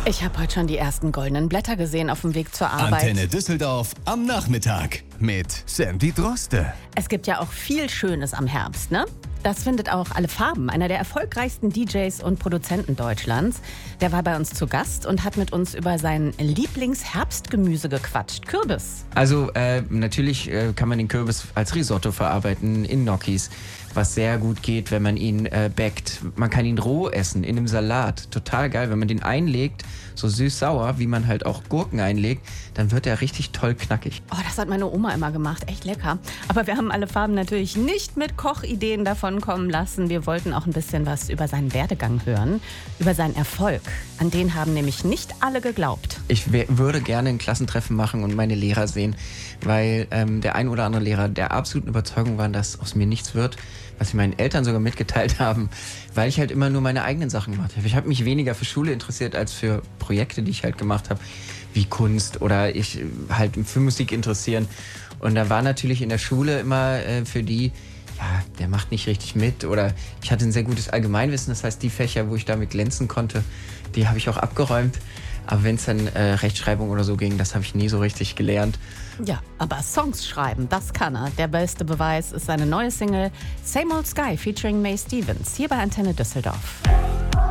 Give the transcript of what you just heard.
Ich habe heute schon die ersten goldenen Blätter gesehen auf dem Weg zur Arbeit. Antenne Düsseldorf am Nachmittag mit Sandy Droste. Es gibt ja auch viel Schönes am Herbst, ne? Das findet auch Alle Farben, einer der erfolgreichsten DJs und Produzenten Deutschlands. Der war bei uns zu Gast und hat mit uns über sein Lieblingsherbstgemüse gequatscht, Kürbis. Also natürlich kann man den Kürbis als Risotto verarbeiten in Gnocchis, was sehr gut geht, wenn man ihn backt. Man kann ihn roh essen, in einem Salat. Total geil, wenn man den einlegt, so süß-sauer, wie man halt auch Gurken einlegt, dann wird er richtig toll knackig. Oh, das hat meine Oma immer gemacht, echt lecker. Aber wir haben Alle Farben natürlich nicht mit Kochideen davon kommen lassen. Wir wollten auch ein bisschen was über seinen Werdegang hören, über seinen Erfolg. An den haben nämlich nicht alle geglaubt. Ich würde gerne ein Klassentreffen machen und meine Lehrer sehen, weil der ein oder andere Lehrer der absoluten Überzeugung war, dass aus mir nichts wird, was sie meinen Eltern sogar mitgeteilt haben, weil ich halt immer nur meine eigenen Sachen gemacht habe. Ich habe mich weniger für Schule interessiert als für Projekte, die ich halt gemacht habe, wie Kunst oder ich halt für Musik interessieren. Und da war natürlich in der Schule immer für die, ja, der macht nicht richtig mit, oder ich hatte ein sehr gutes Allgemeinwissen, das heißt, die Fächer, wo ich damit glänzen konnte, die habe ich auch abgeräumt. Aber wenn es dann Rechtschreibung oder so ging, das habe ich nie so richtig gelernt. Ja, aber Songs schreiben, das kann er. Der beste Beweis ist seine neue Single Same Old Sky featuring May Stevens hier bei Antenne Düsseldorf.